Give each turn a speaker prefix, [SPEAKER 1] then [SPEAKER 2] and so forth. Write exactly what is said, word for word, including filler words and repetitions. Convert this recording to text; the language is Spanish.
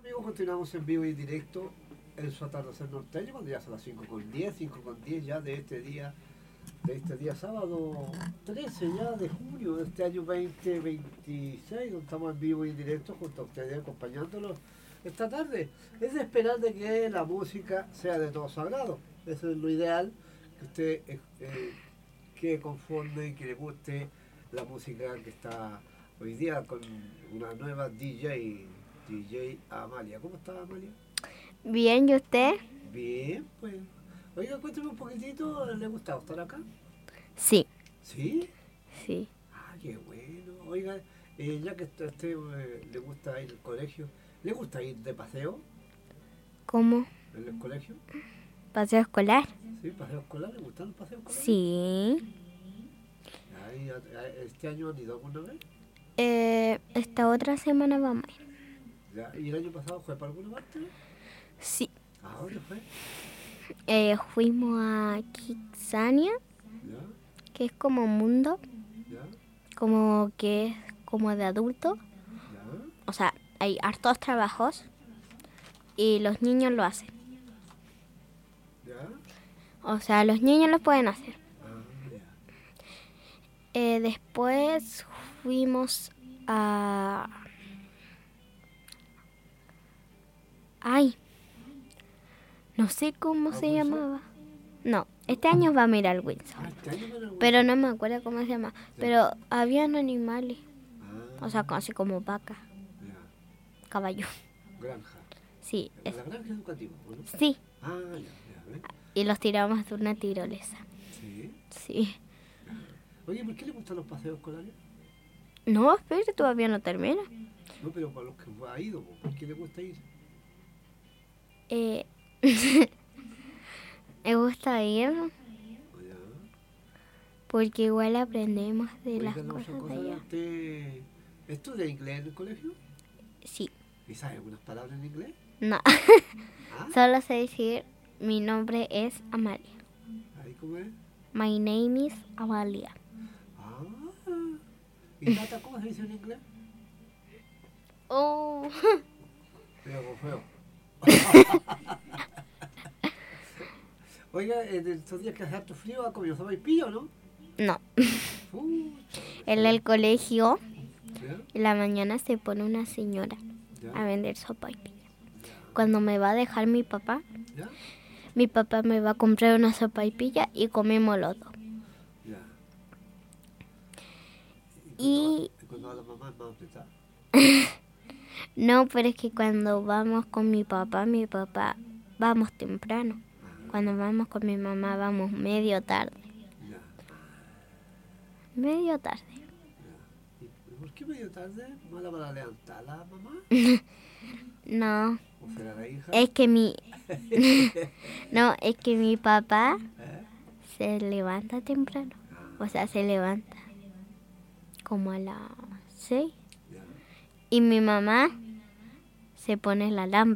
[SPEAKER 1] Amigos, continuamos en vivo y directo en su atardecer norteño, cuando ya son las cinco con diez, cinco con diez ya de este día, de este día sábado trece ya de junio de este año veinte veintiséis, donde estamos en vivo y directo junto a ustedes, acompañándolos esta tarde. Es de esperar de que la música sea de todo su agrado. Eso es lo ideal, que usted eh, eh, quede conforme y que le guste la música que está hoy día con una nueva D J, D J Amalia. ¿Cómo está, Amalia?
[SPEAKER 2] Bien, ¿y usted?
[SPEAKER 1] Bien, pues. Oiga, cuénteme un poquitito, ¿le gusta estar acá?
[SPEAKER 2] Sí,
[SPEAKER 1] ¿Sí?
[SPEAKER 2] sí.
[SPEAKER 1] Ah, qué bueno. Oiga, eh, ya que a usted eh, le gusta ir al colegio, ¿le gusta ir de paseo
[SPEAKER 2] ¿Cómo?
[SPEAKER 1] en el colegio?
[SPEAKER 2] ¿Paseo escolar?
[SPEAKER 1] ¿Sí? ¿Paseo escolar? ¿Le gustan los paseos escolares?
[SPEAKER 2] Sí.
[SPEAKER 1] Ay, a- a- ¿este año han ido alguna vez?
[SPEAKER 2] Eh, esta otra semana vamos a ir.
[SPEAKER 1] Ya, ¿y el año pasado fue para alguna parte?
[SPEAKER 2] Sí.
[SPEAKER 1] ¿A dónde fue?
[SPEAKER 2] Eh, fuimos a Kixania,
[SPEAKER 1] ¿Ya?
[SPEAKER 2] que es como un mundo,
[SPEAKER 1] ¿Ya?
[SPEAKER 2] como que es como de adulto.
[SPEAKER 1] ¿Ya?
[SPEAKER 2] O sea, hay hartos trabajos y los niños lo hacen.
[SPEAKER 1] ¿Ya?
[SPEAKER 2] O sea, los niños lo pueden hacer.
[SPEAKER 1] Ah, ya.
[SPEAKER 2] Eh, después fuimos a... Ay, no sé cómo
[SPEAKER 1] ¿A
[SPEAKER 2] se
[SPEAKER 1] Windsor?
[SPEAKER 2] llamaba. No, este año va a mirar al Windsor.
[SPEAKER 1] Ah, este año no era
[SPEAKER 2] Pero no me acuerdo cómo se llama.
[SPEAKER 1] Ya.
[SPEAKER 2] Pero habían animales.
[SPEAKER 1] Ah,
[SPEAKER 2] O sea, así como vaca,
[SPEAKER 1] ya.
[SPEAKER 2] caballo.
[SPEAKER 1] Granja.
[SPEAKER 2] Sí,
[SPEAKER 1] La
[SPEAKER 2] eso.
[SPEAKER 1] granja educativa, ¿no?
[SPEAKER 2] Sí.
[SPEAKER 1] Ah, ya, ya, ¿ves?
[SPEAKER 2] Y los tiramos de una tirolesa.
[SPEAKER 1] Sí.
[SPEAKER 2] Sí.
[SPEAKER 1] Oye, ¿por qué le gustan los paseos escolares?
[SPEAKER 2] No, espere, todavía no termina.
[SPEAKER 1] No, pero para los que ha ido, ¿por qué le gusta ir?
[SPEAKER 2] Eh, me gusta ir
[SPEAKER 1] Oh, ya.
[SPEAKER 2] porque igual aprendemos de las
[SPEAKER 1] Oiga, la otra
[SPEAKER 2] cosas de
[SPEAKER 1] cosa,
[SPEAKER 2] allá.
[SPEAKER 1] ¿usted estudia inglés en el colegio?
[SPEAKER 2] Sí.
[SPEAKER 1] ¿Y sabe algunas palabras en inglés?
[SPEAKER 2] No.
[SPEAKER 1] ¿Ah?
[SPEAKER 2] Solo sé decir, mi nombre es Amalia.
[SPEAKER 1] ¿Ahí cómo es?
[SPEAKER 2] My name is Amalia.
[SPEAKER 1] Ah. ¿Y tata cómo se dice en inglés?
[SPEAKER 2] Oh.
[SPEAKER 1] Feo, con feo. Oiga, en estos días que hace harto frío, ¿ha comido sopaipilla o no?
[SPEAKER 2] No.
[SPEAKER 1] Pucha,
[SPEAKER 2] En el colegio,
[SPEAKER 1] ¿ya?
[SPEAKER 2] en la mañana se pone una señora
[SPEAKER 1] ¿Ya?
[SPEAKER 2] a vender sopa y pilla. Cuando me va a dejar mi papá,
[SPEAKER 1] ¿Ya?
[SPEAKER 2] mi papá me va a comprar una sopa y pilla y comemos los dos.
[SPEAKER 1] Ya.
[SPEAKER 2] Y
[SPEAKER 1] ¿Y cuando va la mamá es más apretada?
[SPEAKER 2] no, pero es que cuando vamos con mi papá, mi papá vamos temprano. Cuando vamos con mi mamá vamos medio tarde.
[SPEAKER 1] Ya.
[SPEAKER 2] Medio tarde.
[SPEAKER 1] Ya. ¿Y por qué medio tarde? ¿Mala para levantar la mamá?
[SPEAKER 2] No,
[SPEAKER 1] ¿O será la hija?
[SPEAKER 2] es que mi... No, es que mi papá
[SPEAKER 1] ¿Eh?
[SPEAKER 2] se levanta temprano. O sea, se levanta como a las seis.
[SPEAKER 1] Ya.
[SPEAKER 2] Y mi mamá se pone el alambre.